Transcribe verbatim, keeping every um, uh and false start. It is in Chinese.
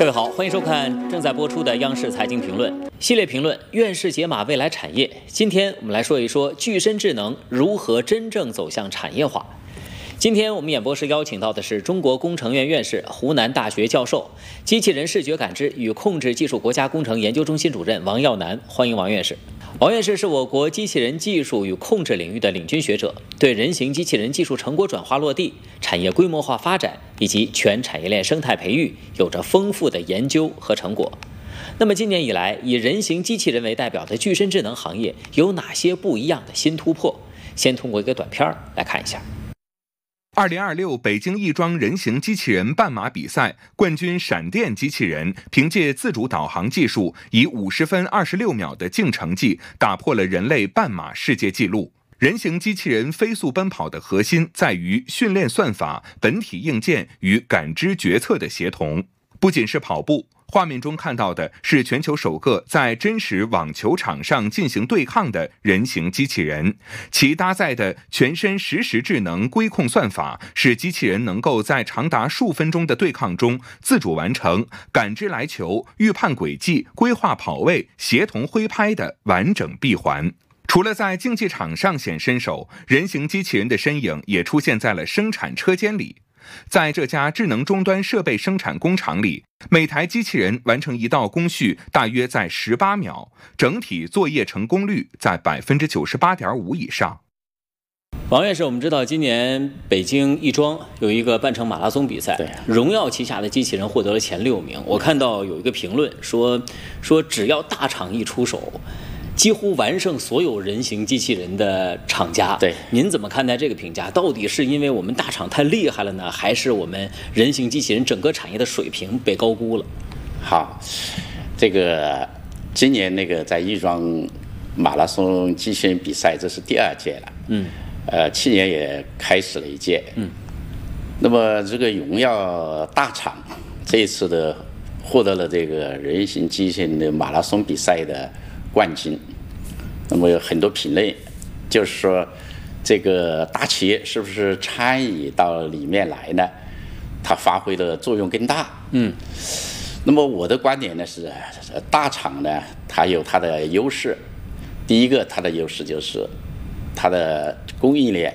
各位好，欢迎收看正在播出的央视财经评论系列评论，院士解码未来产业。今天我们来说一说具身智能如何真正走向产业化。今天我们演播室邀请到的是中国工程院院士、湖南大学教授、机器人视觉感知与控制技术国家工程研究中心主任王耀南，欢迎王院士。王院士是我国机器人技术与控制领域的领军学者，对人形机器人技术成果转化落地、产业规模化发展以及全产业链生态培育有着丰富的研究和成果。那么今年以来，以人形机器人为代表的具身智能行业有哪些不一样的新突破？先通过一个短片来看一下。 二零二六北京亦庄人形机器人半马比赛冠军闪电机器人凭借自主导航技术，以五十分二十六秒的净成绩打破了人类半马世界纪录。人形机器人飞速奔跑的核心在于训练算法、本体硬件与感知决策的协同。不仅是跑步，画面中看到的是全球首个在真实网球场上进行对抗的人形机器人，其搭载的全身实时智能规控算法，使机器人能够在长达数分钟的对抗中自主完成感知来球、预判轨迹、规划跑位、协同挥拍的完整闭环。除了在竞技场上显身手，人形机器人的身影也出现在了生产车间里。在这家智能终端设备生产工厂里，每台机器人完成一道工序大约在十八秒，整体作业成功率在 百分之九十八点五 以上。 王院士，我们知道今年北京亦庄有一个半程马拉松比赛，荣耀旗下的机器人获得了前六名。我看到有一个评论说，说只要大厂一出手，几乎完胜所有人形机器人的厂家。 对， 您怎么看待这个评价？到底是因为我们大厂太厉害了呢，还是我们人形机器人整个产业的水平被高估了？ 好，这个今年那个在亦庄马拉松机器人比赛，这是第二届了。嗯，呃，去年也开始了一届。嗯，那么这个荣耀大厂这一次的获得了这个人形机器人的马拉松比赛的冠军。那么有很多品类，就是说这个大企业是不是参与到里面来呢？它发挥的作用更大。嗯，那么我的观点呢是，大厂呢它有它的优势。第一个，它的优势就是它的供应链